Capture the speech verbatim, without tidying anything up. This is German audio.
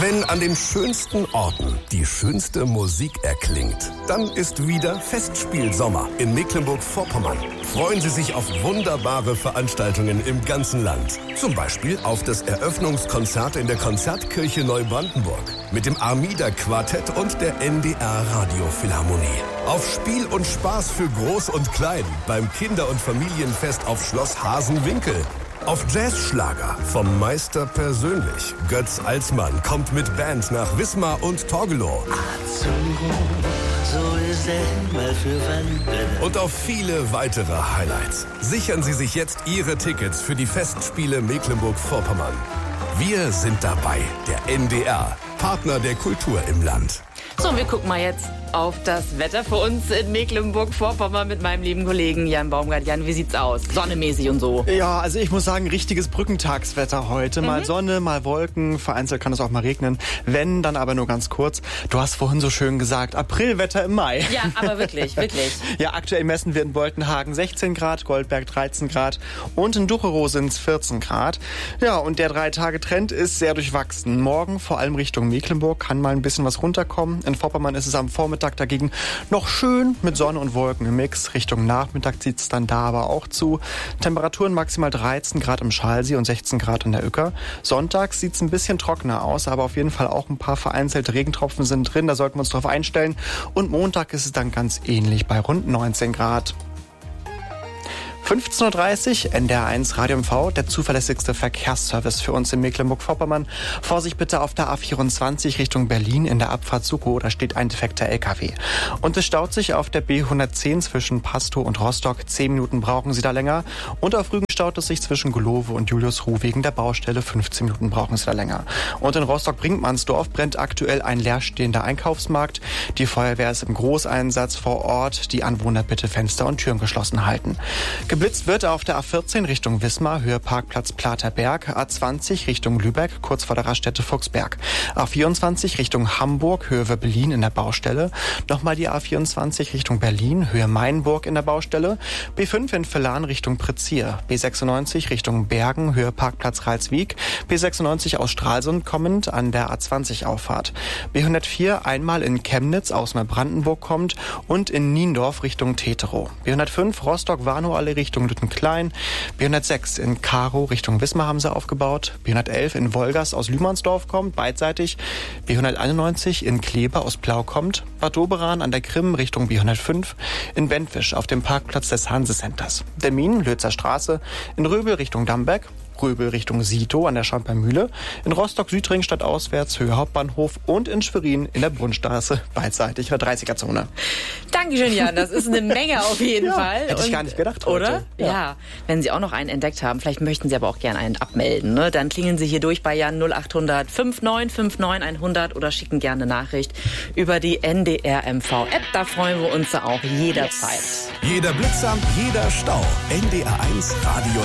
Wenn an den schönsten Orten die schönste Musik erklingt, dann ist wieder Festspielsommer in Mecklenburg-Vorpommern. Freuen Sie sich auf wunderbare Veranstaltungen im ganzen Land. Zum Beispiel auf das Eröffnungskonzert in der Konzertkirche Neubrandenburg mit dem Armida-Quartett und der N D R-Radiophilharmonie. Auf Spiel und Spaß für Groß und Klein beim Kinder- und Familienfest auf Schloss Hasenwinkel. Auf Jazzschlager vom Meister persönlich. Götz Alsmann kommt mit Band nach Wismar und Torgelow. Und auf viele weitere Highlights. Sichern Sie sich jetzt Ihre Tickets für die Festspiele Mecklenburg-Vorpommern. Wir sind dabei, der N D R, Partner der Kultur im Land. So, und wir gucken mal jetzt auf das Wetter für uns in Mecklenburg-Vorpommern mit meinem lieben Kollegen Jan Baumgart. Jan, wie sieht's aus? Sonnemäßig und so. Ja, also ich muss sagen, richtiges Brückentagswetter heute. Mal mhm. Sonne, mal Wolken, vereinzelt kann es auch mal regnen. Wenn, dann aber nur ganz kurz. Du hast vorhin so schön gesagt, Aprilwetter im Mai. Ja, aber wirklich, wirklich. Ja, aktuell messen wir in Boltenhagen sechzehn Grad, Goldberg dreizehn Grad und in Ducherow sind es vierzehn Grad. Ja, und der Drei-Tage-Trend ist sehr durchwachsen. Morgen, vor allem Richtung Mecklenburg, kann mal ein bisschen was runterkommen. In Vorpommern ist es am Vormittag dagegen noch schön mit Sonne und Wolken im Mix. Richtung Nachmittag zieht es dann da aber auch zu. Temperaturen maximal dreizehn Grad im Schalsee und sechzehn Grad in der Uecker. Sonntags sieht es ein bisschen trockener aus, aber auf jeden Fall auch ein paar vereinzelte Regentropfen sind drin. Da sollten wir uns drauf einstellen. Und Montag ist es dann ganz ähnlich bei rund neunzehn Grad. fünfzehn Uhr dreißig, N D R eins Radio M V, der zuverlässigste Verkehrsservice für uns in Mecklenburg-Vorpommern. Vorsicht bitte auf der A vierundzwanzig Richtung Berlin in der Abfahrt Sukow, da steht ein defekter L K W. Und es staut sich auf der B hundertzehn zwischen Pastow und Rostock. Zehn Minuten brauchen Sie da länger. Und auf Rügen staut es sich zwischen Golowe und Juliusruh wegen der Baustelle. fünfzehn Minuten brauchen Sie da länger. Und in Rostock-Brinkmannsdorf brennt aktuell ein leerstehender Einkaufsmarkt. Die Feuerwehr ist im Großeinsatz vor Ort. Die Anwohner bitte Fenster und Türen geschlossen halten. Geblitzt wird auf der A vierzehn Richtung Wismar, Höhe Parkplatz Platerberg, A zwanzig Richtung Lübeck, kurz vor der Raststätte Fuchsberg, A vierundzwanzig Richtung Hamburg, Höhe Wöbbelin in der Baustelle, nochmal die A vierundzwanzig Richtung Berlin, Höhe Mainburg in der Baustelle, B fünf in Villan Richtung Prezier, B sechsundneunzig Richtung Bergen, Höhe Parkplatz Ralswiek, B sechsundneunzig aus Stralsund kommend an der A zwanzig Auffahrt, B hundertvier einmal in Chemnitz aus Neubrandenburg kommt und in Niendorf Richtung Teterow, B hundertfünf Rostock-Warnow alle Richtung Lüttenklein, B hundertsechs in Karow Richtung Wismar haben sie aufgebaut, B hundertelf in Wolgast aus Lühmannsdorf kommt, beidseitig, B hunderteinundneunzig in Kleve aus Plau kommt, Bad Doberan an der Krim Richtung B hundertfünf, in Bentwisch auf dem Parkplatz des Hanse-Centers, Demmin, Lötzer Straße, in Röbel Richtung Damberg, Röbel Richtung Sito an der Schamper-Mühle, in Rostock-Südring stadtauswärts, Höhe Hauptbahnhof und in Schwerin in der Brunnstraße, beidseitig in der dreißiger-Zone. Dankeschön, Jan. Das ist eine Menge auf jeden ja, Fall. Hätte ich und, gar nicht gedacht heute. Oder? Ja. ja. Wenn Sie auch noch einen entdeckt haben, vielleicht möchten Sie aber auch gerne einen abmelden, ne? Dann klingeln Sie hier durch bei Jan null achthundert fünfundneunzig neunundfünfzig hundert oder schicken gerne eine Nachricht über die N D R M V-App. Da freuen wir uns auch jederzeit. Yes. Jeder Blitzer, jeder Stau. N D R eins Radio